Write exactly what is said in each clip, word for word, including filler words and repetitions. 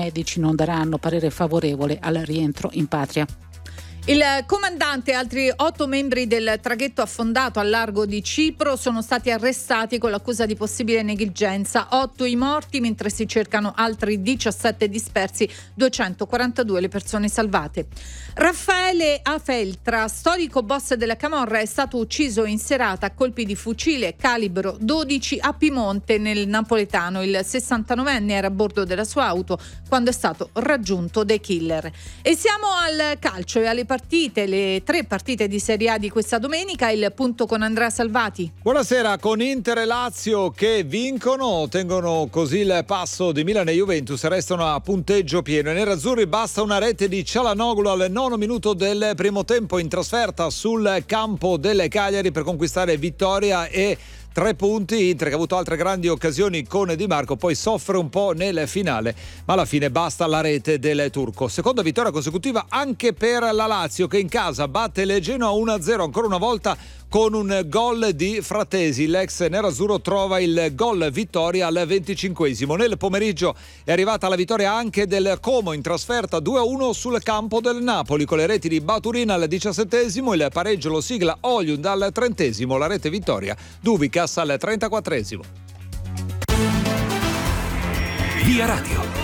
medici non daranno parere favorevole al rientro in patria. Il comandante e altri otto membri del traghetto affondato al largo di Cipro sono stati arrestati con l'accusa di possibile negligenza. Otto i morti, mentre si cercano altri diciassette dispersi, duecentoquarantadue le persone salvate. Raffaele Afeltra, storico boss della Camorra, è stato ucciso in serata a colpi di fucile calibro dodici a Piemonte, nel napoletano. Il sessantanovenne era a bordo della sua auto quando è stato raggiunto dai killer. E siamo al calcio e alle partite. Partite, le tre partite di Serie A di questa domenica. Il punto con Andrea Salvati. Buonasera. Con Inter e Lazio che vincono, tengono così il passo di Milan e Juventus, restano a punteggio pieno. I nerazzurri basta una rete di Cialanoglu al nono minuto del primo tempo in trasferta sul campo delle Cagliari per conquistare vittoria e tre punti. Inter che ha avuto altre grandi occasioni con Di Marco, poi soffre un po' nel finale, ma alla fine basta la rete del turco. Seconda vittoria consecutiva anche per la Lazio, che in casa batte il Genoa uno a zero, ancora una volta con un gol di Fratesi. L'ex nerazzurro trova il gol vittoria al venticinquesimo. Nel pomeriggio è arrivata la vittoria anche del Como in trasferta due a uno sul campo del Napoli, con le reti di Baturin al diciassettesimo, il pareggio lo sigla Ogliund al trentesimo, la rete vittoria Dubicas al trentaquattresimo. Via Radio.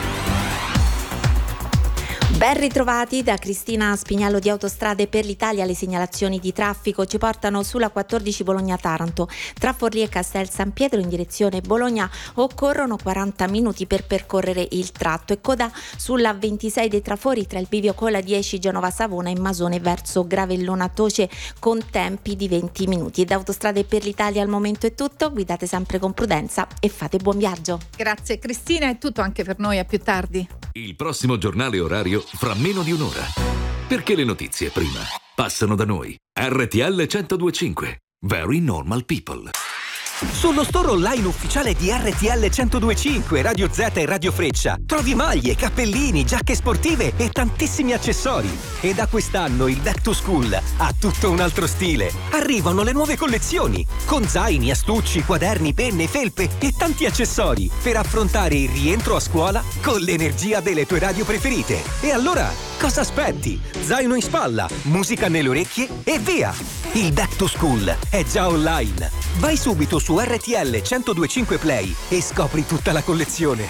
Ben ritrovati da Cristina Spignallo di Autostrade per l'Italia. Le segnalazioni di traffico ci portano sulla quattordici Bologna-Taranto. Tra Forlì e Castel San Pietro in direzione Bologna occorrono quaranta minuti per percorrere il tratto, e coda sulla ventisei dei Trafori tra il bivio con la dieci Genova-Savona e Masone verso Gravellona Toce con tempi di venti minuti. Da Autostrade per l'Italia al momento è tutto, guidate sempre con prudenza e fate buon viaggio. Grazie Cristina, è tutto anche per noi, a più tardi. Il prossimo giornale orario fra meno di un'ora. Perché le notizie prima passano da noi. R T L centodue e cinque. Very normal people. Sullo store online ufficiale di R T L centodue e cinque, Radio Z e Radio Freccia trovi maglie, cappellini, giacche sportive e tantissimi accessori. E da quest'anno il Back to School ha tutto un altro stile. Arrivano le nuove collezioni con zaini, astucci, quaderni, penne, felpe e tanti accessori per affrontare il rientro a scuola con l'energia delle tue radio preferite. E allora, cosa aspetti? Zaino in spalla, musica nelle orecchie e via! Il Back to School è già online. Vai subito su R T L centodue e cinque Play e scopri tutta la collezione.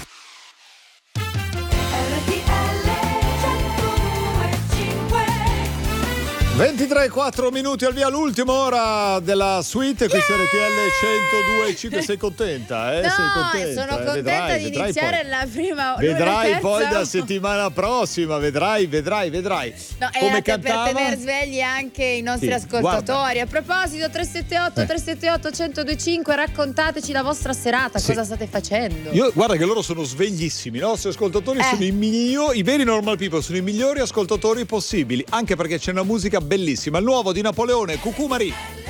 ventitré e quattro minuti al via, l'ultima ora della suite. Qui su R T L centodue e cinque. Sei contenta? Eh? No, Sei contenta, sono eh? contenta vedrai, di vedrai iniziare poi. la prima. Vedrai la poi terza. la settimana prossima, vedrai, vedrai, vedrai. No, è come anche cantava per tenere svegli anche i nostri Sì, ascoltatori. guarda. A proposito, tre sette otto Eh. tre sette otto centodue e cinque, raccontateci la vostra serata, Sì. cosa state facendo? Io guarda che loro sono sveglissimi, i nostri ascoltatori Eh. sono i migliori, i veri normal people, sono i migliori ascoltatori possibili, anche perché c'è una musica bellissima, il nuovo di Napoleone, Cucù Marie.